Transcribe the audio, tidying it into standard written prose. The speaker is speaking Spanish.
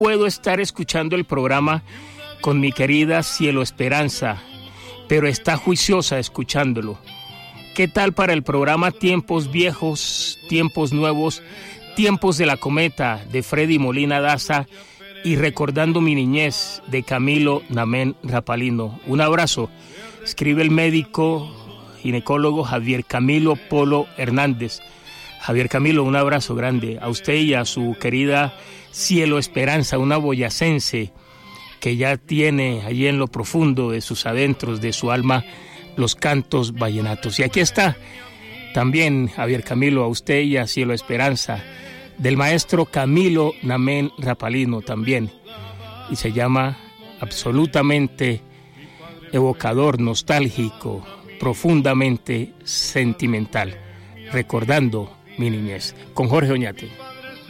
Puedo estar escuchando el programa con mi querida Cielo Esperanza, pero está juiciosa escuchándolo. ¿Qué tal para el programa Tiempos Viejos, Tiempos Nuevos, Tiempos de la Cometa de Freddy Molina Daza y Recordando mi Niñez de Camilo Namén Rapalino? Un abrazo. Escribe el médico ginecólogo Javier Camilo Polo Hernández. Javier Camilo, un abrazo grande a usted y a su querida Cielo Esperanza, una boyacense que ya tiene allí en lo profundo de sus adentros, de su alma, los cantos vallenatos. Y aquí está también, Javier Camilo, a usted y a Cielo Esperanza, del maestro Camilo Namén Rapalino también. Y se llama absolutamente evocador, nostálgico, profundamente sentimental, Recordando mi Niñez, con Jorge Oñate.